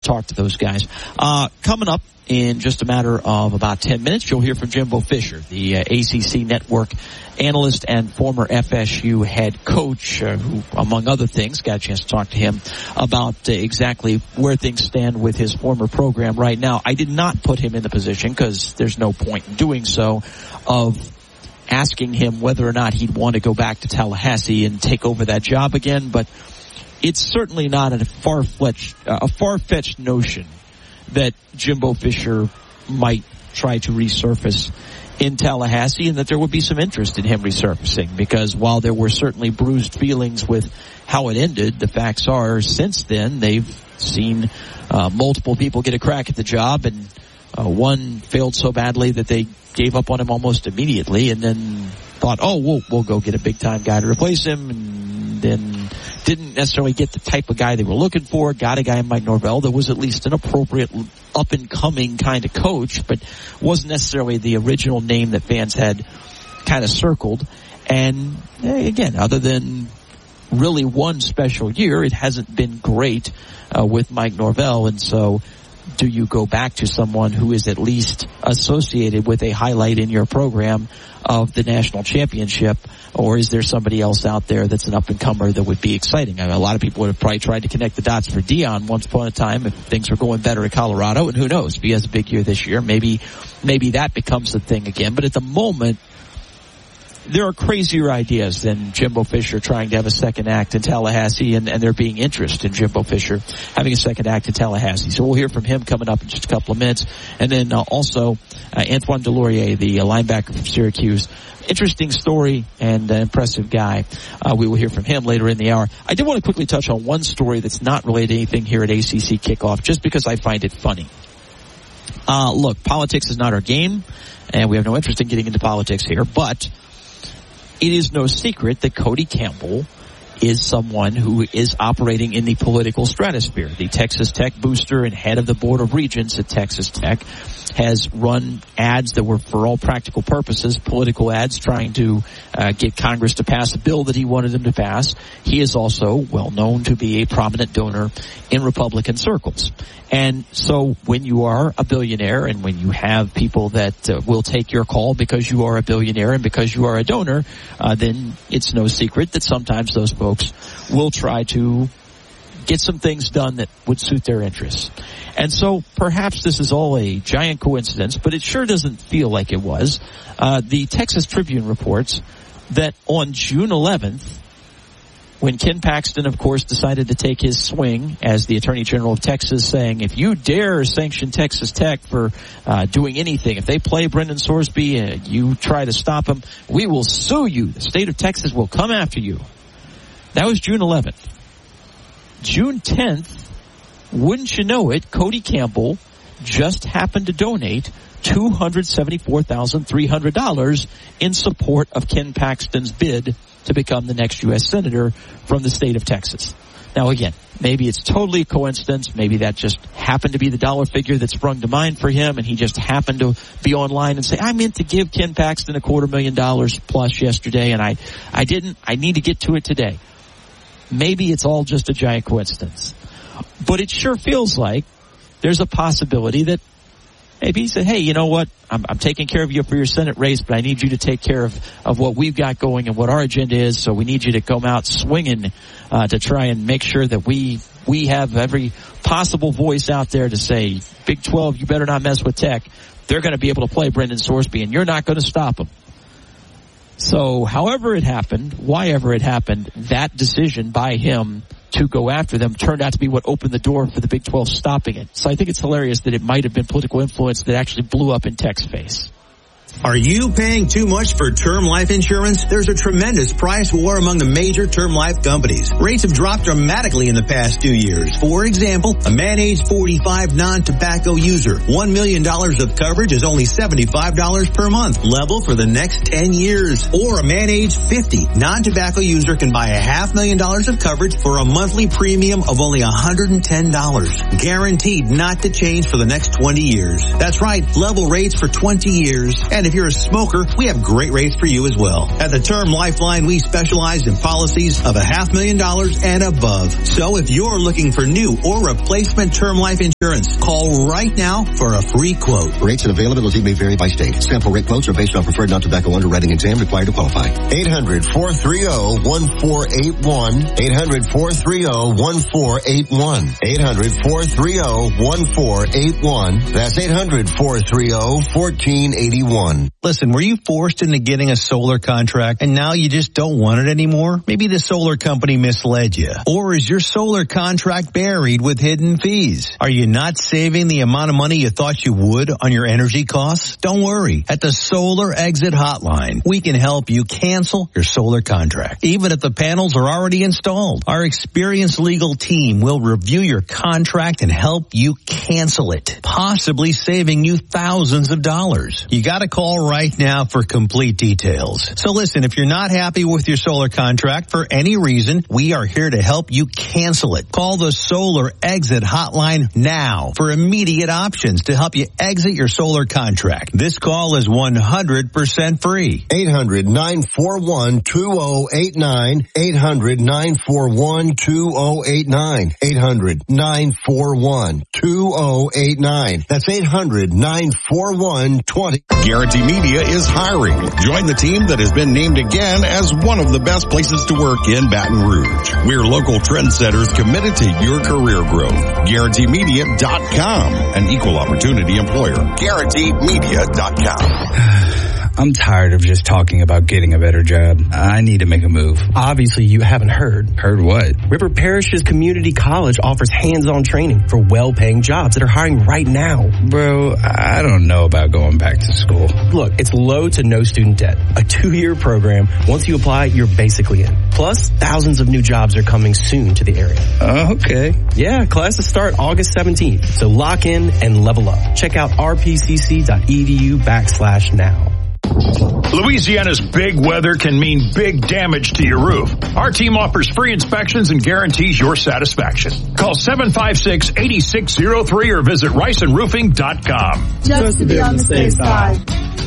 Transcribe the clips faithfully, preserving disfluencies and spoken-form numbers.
talk to those guys. Uh, coming up in just a matter of about ten minutes, you'll hear from Jimbo Fisher, the uh, A C C Network analyst and former F S U head coach, uh, who, among other things, got a chance to talk to him about uh, exactly where things stand with his former program right now. I did not put him in the position, because there's no point in doing so, of asking him whether or not he'd want to go back to Tallahassee and take over that job again, but it's certainly not a far-fetched, uh, a far-fetched notion that Jimbo Fisher might try to resurface in Tallahassee, and that there would be some interest in him resurfacing, because while there were certainly bruised feelings with how it ended, the facts are since then they've seen uh, multiple people get a crack at the job, and uh, one failed so badly that they gave up on him almost immediately, and then thought, oh, we'll, we'll go get a big-time guy to replace him, and then didn't necessarily get the type of guy they were looking for, got a guy in Mike Norvell that was at least an appropriate up-and-coming kind of coach, but wasn't necessarily the original name that fans had kind of circled. And again, other than really one special year, it hasn't been great uh, with Mike Norvell, and so do you go back to someone who is at least associated with a highlight in your program of the national championship, or is there somebody else out there that's an up-and-comer that would be exciting? I mean, a lot of people would have probably tried to connect the dots for Dion once upon a time if things were going better at Colorado, and who knows, if he has a big year this year, maybe maybe that becomes the thing again. But at the moment, there are crazier ideas than Jimbo Fisher trying to have a second act in Tallahassee, and, and there being interest in Jimbo Fisher having a second act in Tallahassee. So we'll hear from him coming up in just a couple of minutes. And then uh, also uh, Antoine Delorier, the uh, linebacker from Syracuse. Interesting story and uh, impressive guy. Uh, we will hear from him later in the hour. I did want to quickly touch on one story that's not related to anything here at A C C Kickoff, just because I find it funny. Uh, look, politics is not our game, and we have no interest in getting into politics here, but it is no secret that Cody Campbell is someone who is operating in the political stratosphere. The Texas Tech booster and head of the Board of Regents at Texas Tech has run ads that were, for all practical purposes, political ads trying to uh, get Congress to pass a bill that he wanted them to pass. He is also well known to be a prominent donor in Republican circles. And so when you are a billionaire, and when you have people that uh, will take your call because you are a billionaire and because you are a donor, uh, then it's no secret that sometimes those folks will try to get some things done that would suit their interests. And so perhaps this is all a giant coincidence, but it sure doesn't feel like it was. Uh, the Texas Tribune reports that on June eleventh, when Ken Paxton, of course, decided to take his swing as the Attorney General of Texas, saying, if you dare sanction Texas Tech for uh, doing anything, if they play Brendan Sorsby and you try to stop him, we will sue you. The state of Texas will come after you. That was June eleventh. June tenth, wouldn't you know it, Cody Campbell just happened to donate two hundred seventy-four thousand three hundred dollars in support of Ken Paxton's bid to become the next U S Senator from the state of Texas. Now again, maybe it's totally a coincidence. Maybe that just happened to be the dollar figure that sprung to mind for him, and he just happened to be online and say, I meant to give Ken Paxton a quarter million dollars plus yesterday, and I, I didn't. I need to get to it today. Maybe it's all just a giant coincidence. But it sure feels like there's a possibility that maybe he said, hey, you know what, I'm, I'm taking care of you for your Senate race, but I need you to take care of, of what we've got going and what our agenda is, so we need you to come out swinging uh, to try and make sure that we we have every possible voice out there to say, Big twelve, you better not mess with Tech. They're going to be able to play Brendan Sorsby, and you're not going to stop them. So however it happened, why ever it happened, that decision by him to go after them turned out to be what opened the door for the Big twelve stopping it. So I think it's hilarious that it might have been political influence that actually blew up in Tech's face. Are you paying too much for term life insurance? There's a tremendous price war among the major term life companies. Rates have dropped dramatically in the past two years. For example, a man age forty-five non-tobacco user, one million dollars of coverage is only seventy-five dollars per month, level for the next ten years. Or a man age fifty non-tobacco user can buy a half million dollars of coverage for a monthly premium of only one hundred ten dollars. Guaranteed not to change for the next twenty years. That's right, level rates for twenty years. And And if you're a smoker, we have great rates for you as well. At the Term Lifeline, we specialize in policies of a half million dollars and above. So if you're looking for new or replacement term life insurance, call right now for a free quote. Rates and availability may vary by state. Sample rate quotes are based on preferred non-tobacco underwriting exam required to qualify. eight hundred, four three zero, one four eight one. eight hundred, four three zero, one four eight one. eight hundred, four three zero, one four eight one. That's eight hundred, four three zero, one four eight one. Listen, were you forced into getting a solar contract and now you just don't want it anymore? Maybe the solar company misled you. Or is your solar contract buried with hidden fees? Are you not saving the amount of money you thought you would on your energy costs? Don't worry. At the Solar Exit Hotline, we can help you cancel your solar contract, even if the panels are already installed. Our experienced legal team will review your contract and help you cancel it, possibly saving you thousands of dollars. You got to call right now for complete details. So listen, if you're not happy with your solar contract for any reason, we are here to help you cancel it. Call the Solar Exit Hotline now for immediate options to help you exit your solar contract. This call is one hundred percent free. eight hundred, nine four one, two zero eight nine. eight hundred, nine four one, two zero eight nine. eight hundred, nine four one, two zero eight nine. That's eight hundred, nine four one, two zero. Guarantee Media is hiring. Join the team that has been named again as one of the best places to work in Baton Rouge. We're local trendsetters committed to your career growth. Guarantee Media dot com, an equal opportunity employer. Guarantee Media dot com. I'm tired of just talking about getting a better job. I need to make a move. Obviously, you haven't heard. Heard what? River Parishes Community College offers hands-on training for well-paying jobs that are hiring right now. Bro, I don't know about going back to school. Look, it's low to no student debt. A two-year program. Once you apply, you're basically in. Plus, thousands of new jobs are coming soon to the area. Uh, okay. Yeah, classes start August seventeenth. So lock in and level up. Check out rpcc.edu backslash now. Louisiana's big weather can mean big damage to your roof. Our team offers free inspections and guarantees your satisfaction. Call seven five six, eight six zero three or visit rice and roofing dot com. Just to be on the safe side.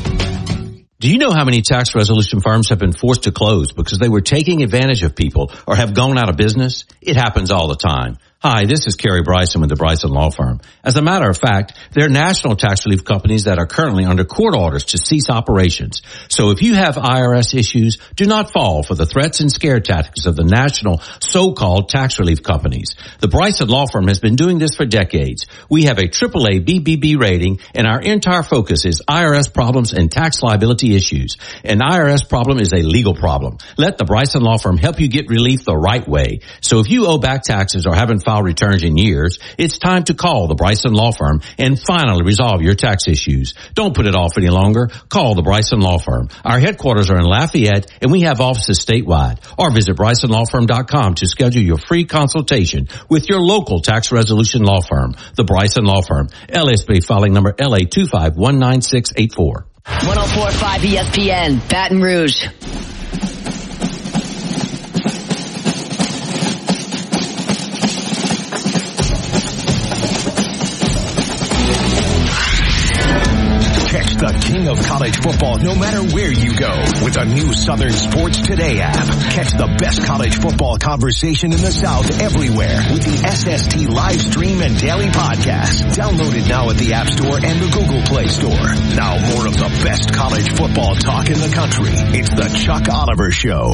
Do you know how many tax resolution firms have been forced to close because they were taking advantage of people or have gone out of business? It happens all the time. Hi, this is Kerry Bryson with the Bryson Law Firm. As a matter of fact, there are national tax relief companies that are currently under court orders to cease operations. So if you have I R S issues, do not fall for the threats and scare tactics of the national so-called tax relief companies. The Bryson Law Firm has been doing this for decades. We have a triple A B B B rating, and our entire focus is I R S problems and tax liability issues. An I R S problem is a legal problem. Let the Bryson Law Firm help you get relief the right way. So if you owe back taxes or haven't filed returns in years, it's time to call the Bryson Law Firm and finally resolve your tax issues. Don't put it off any longer. Call the Bryson Law Firm. Our headquarters are in Lafayette, and we have offices statewide. Or visit bryson law firm dot com to schedule your free consultation with your local tax resolution law firm. The Bryson Law Firm. L S B filing number L A two five one nine six eight four. one oh four point five E S P N, Baton Rouge. Catch the king of college football no matter where you go with the new Southern Sports Today app. Catch the best college football conversation in the South everywhere with the S S T live stream and daily podcast. Download it now at the App Store and the Google Play Store. Now more of the best college football talk in the country. It's the Chuck Oliver Show.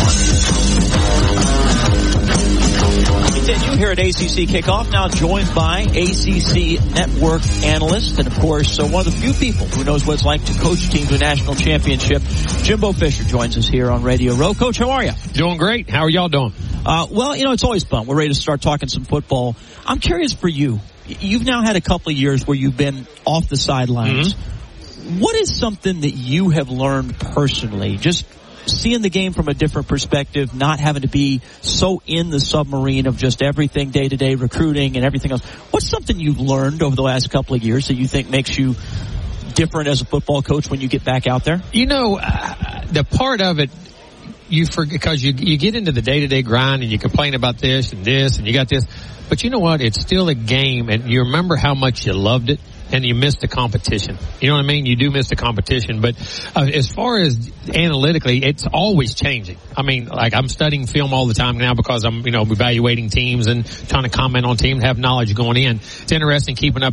Continue here at A C C Kickoff, now joined by A C C Network analyst and, of course, uh, one of the few people who knows what it's like to coach a team to a national championship. Jimbo Fisher joins us here on Radio Row. Coach, how are you? Doing great. How are y'all doing? Uh, well, you know, it's always fun. We're ready to start talking some football. I'm curious for you. You've now had a couple of years where you've been off the sidelines. Mm-hmm. What is something that you have learned personally, just seeing the game from a different perspective, not having to be so in the submarine of just everything day-to-day recruiting and everything else? What's something you've learned over the last couple of years that you think makes you different as a football coach when you get back out there? You know, uh, the part of it, you forget, because you, you get into the day-to-day grind and you complain about this and this and you got this. But you know what? It's still a game, and you remember how much you loved it. and you miss the competition. You know what I mean? You do miss the competition. But uh, as far as analytically, it's always changing. I mean, like I'm studying film all the time now because I'm, you know, evaluating teams and trying to comment on teams, have knowledge going in. It's interesting keeping up